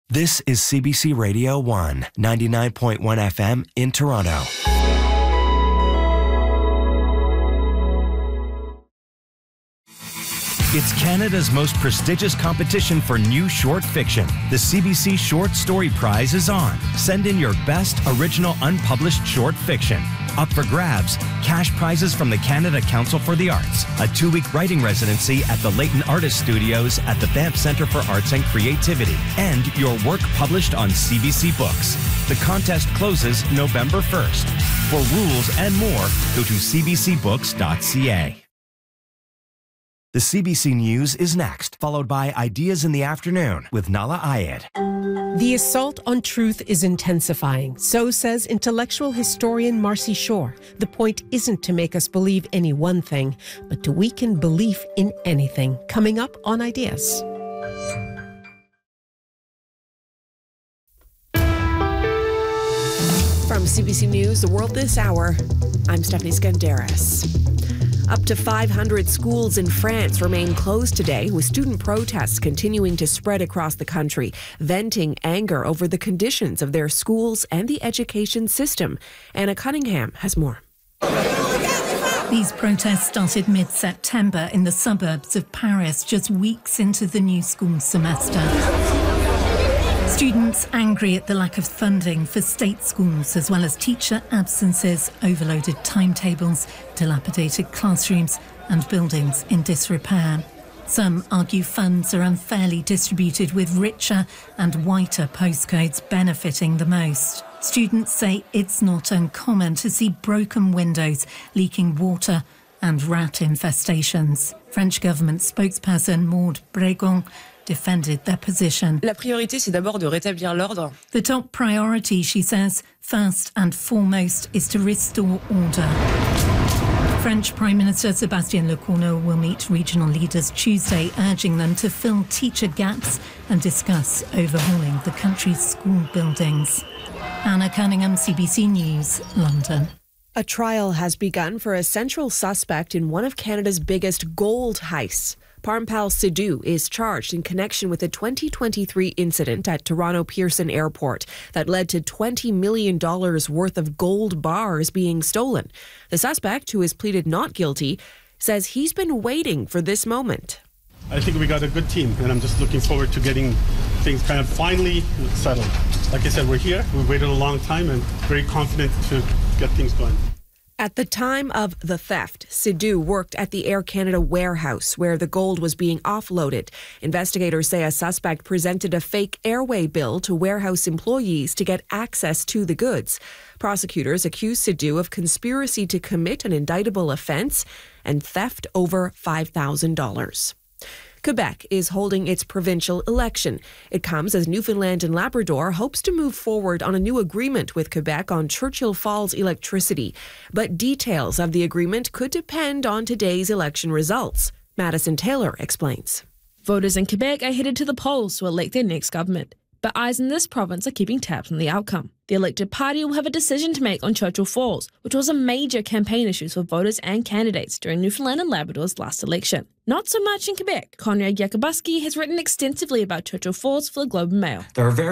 This is CBC Radio 1, 99.1 FM in Toronto. It's Canada's most prestigious competition for new short fiction. The CBC Short Story Prize is on. Send in your best original unpublished short fiction. Up for grabs, cash prizes from the Canada Council for the Arts, a 2-week writing residency at the Leighton Artist Studios at the Banff Centre for Arts and Creativity, and your work published on CBC Books. The contest closes November 1st. For rules and more, go to cbcbooks.ca. The CBC News is next, followed by Ideas in the Afternoon with Nala Ayed. The assault on truth is intensifying, so says intellectual historian Marcy Shore. The point isn't to make us believe any one thing, but to weaken belief in anything. Coming up on Ideas. From CBC News, The World This Hour, I'm Stephanie Skandaris. Up to 500 schools in France remain closed today, with student protests continuing to spread across the country, venting anger over the conditions of their schools and the education system. Anna Cunningham has more. These protests started mid-September in the suburbs of Paris, just weeks into the new school semester. Students angry at the lack of funding for state schools, as well as teacher absences, overloaded timetables, dilapidated classrooms and buildings in disrepair. Some argue funds are unfairly distributed, with richer and whiter postcodes benefiting the most. Students say it's not uncommon to see broken windows, leaking water and rat infestations. French government spokesperson Maud Bregon defended their position. La priorité, c'est d'abord de rétablir l'ordre. The top priority, she says, first and foremost, is to restore order. French Prime Minister Sébastien Lecornu will meet regional leaders Tuesday, urging them to fill teacher gaps and discuss overhauling the country's school buildings. Anna Cunningham, CBC News, London. A trial has begun for a central suspect in one of Canada's biggest gold heists. Parmpal Sidhu is charged in connection with a 2023 incident at Toronto Pearson Airport that led to $20 million worth of gold bars being stolen. The suspect, who has pleaded not guilty, says he's been waiting for this moment. I think we got a good team, and I'm just looking forward to getting things kind of finally settled. Like I said, we're here. We've waited a long time and very confident to get things going. At the time of the theft, Sidhu worked at the Air Canada warehouse where the gold was being offloaded. Investigators say a suspect presented a fake airway bill to warehouse employees to get access to the goods. Prosecutors accuse Sidhu of conspiracy to commit an indictable offence and theft over $5,000. Quebec is holding its provincial election. It comes as Newfoundland and Labrador hopes to move forward on a new agreement with Quebec on Churchill Falls electricity. But details of the agreement could depend on today's election results. Madison Taylor explains. Voters in Quebec are headed to the polls to elect their next government. But eyes in this province are keeping tabs on the outcome. The elected party will have a decision to make on Churchill Falls, which was a major campaign issue for voters and candidates during Newfoundland and Labrador's last election. Not so much in Quebec. Conrad Yakubuski has written extensively about Churchill Falls for the Globe and Mail. There are very